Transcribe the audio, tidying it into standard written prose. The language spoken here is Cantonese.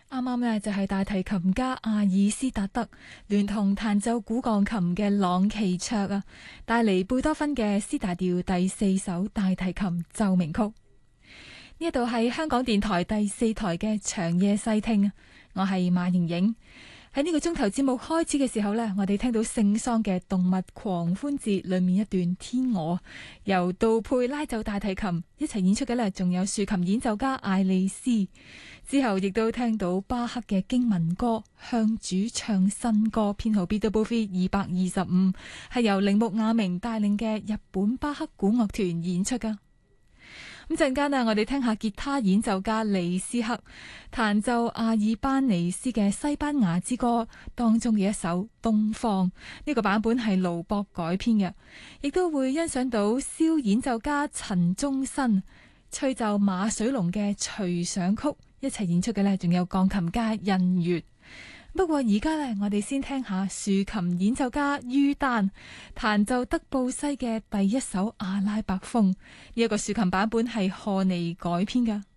啱啱呢就係大提琴家阿爾斯達德聯同彈奏古鋼琴嘅朗奇卓啊，帶嚟貝多芬嘅 C 大調第4首大提琴奏鳴曲。呢一度係香港電台第4台嘅長夜細聽，我係馬瑩瑩。喺呢個鐘頭節目開始嘅時候呢，我哋聽到聖桑嘅動物狂歡節裏面一段天鵝，由杜佩拉奏大提琴一齊演出嘅呢，仲有豎琴演奏家艾利斯。之後亦都聽到巴克嘅經文歌向主唱新歌，編號 BWV 225，係由鈴木雅明帶領嘅日本巴克古樂團演出噶。咁陣間我哋聽下吉他演奏家李斯克彈奏阿爾班尼斯嘅西班牙之歌當中嘅一首《東方》，呢個版本係盧博改編嘅，亦都會欣賞到簫演奏家陳忠新吹奏馬水龍嘅隨想曲，一齊演出嘅呢，仲有鋼琴家印月。不過而家呢，我哋先聽下豎琴演奏家于丹彈奏德布西嘅第1首阿拉伯風，呢一個豎琴版本係賀尼改編㗎。